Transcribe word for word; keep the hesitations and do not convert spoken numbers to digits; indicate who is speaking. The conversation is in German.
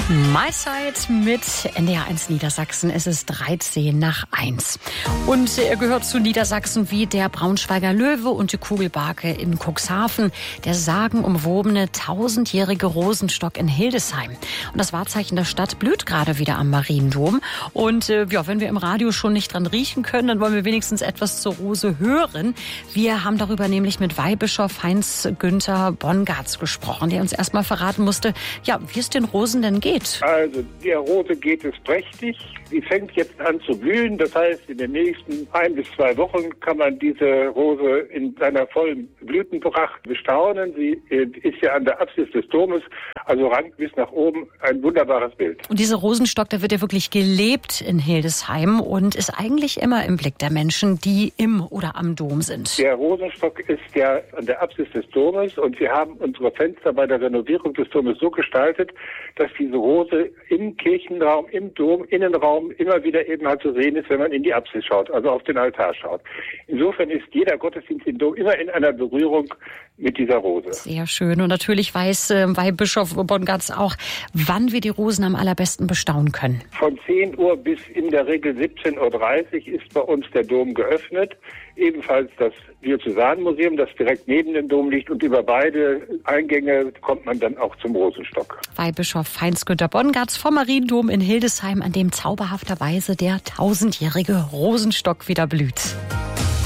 Speaker 1: Mahlzeit mit N D R eins Niedersachsen. Es ist dreizehn nach eins. Und er gehört zu Niedersachsen wie der Braunschweiger Löwe und die Kugelbarke in Cuxhaven. Der sagenumwobene tausendjährige Rosenstock in Hildesheim. Und das Wahrzeichen der Stadt blüht gerade wieder am Mariendom. Und äh, ja, wenn wir im Radio schon nicht dran riechen können, dann wollen wir wenigstens etwas zur Rose hören. Wir haben darüber nämlich mit Weihbischof Heinz-Günther Bongartz gesprochen, der uns erstmal verraten musste, ja, wie es den Rosen denn geht.
Speaker 2: Also der Rose geht es prächtig. Sie fängt jetzt an zu blühen. Das heißt, in den nächsten ein bis zwei Wochen kann man diese Rose in seiner vollen Blütenpracht bestaunen. Sie ist ja an der Apsis des Domes, also rankt bis nach oben, ein wunderbares Bild.
Speaker 1: Und dieser Rosenstock, der wird ja wirklich gelebt in Hildesheim und ist eigentlich immer im Blick der Menschen, die im oder am Dom sind.
Speaker 2: Der Rosenstock ist ja an der Apsis des Domes und wir haben unsere Fenster bei der Renovierung des Domes so gestaltet, dass diese Rose im Kirchenraum, im Dom, Innenraum immer wieder eben halt zu sehen ist, wenn man in die Apsis schaut, also auf den Altar schaut. Insofern ist jeder Gottesdienst im Dom immer in einer Berührung mit dieser Rose.
Speaker 1: Sehr schön. Und natürlich weiß äh, Weihbischof Bongartz auch, wann wir die Rosen am allerbesten bestaunen können.
Speaker 2: Von zehn Uhr bis in der Regel siebzehn Uhr dreißig ist bei uns der Dom geöffnet. Ebenfalls das Diözesanmuseum, das direkt neben dem Dom liegt. Und über beide Eingänge kommt man dann auch zum Rosenstock.
Speaker 1: Weihbischof Heinz-Günther Bongartz vom Mariendom in Hildesheim, an dem zauberhafterweise der tausendjährige Rosenstock wieder blüht.